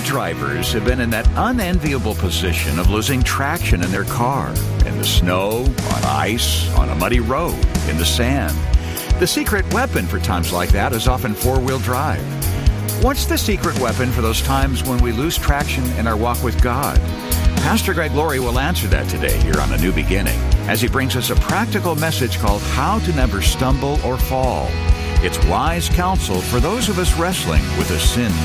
drivers have been in that unenviable position of losing traction in their car, in the snow, on ice, on a muddy road, in the sand. The secret weapon for times like that is often four-wheel drive. What's the secret weapon for those times when we lose traction in our walk with God? Pastor Greg Laurie will answer that today here on A New Beginning as he brings us a practical message called How to Never Stumble or Fall. It's wise counsel for those of us wrestling with a sin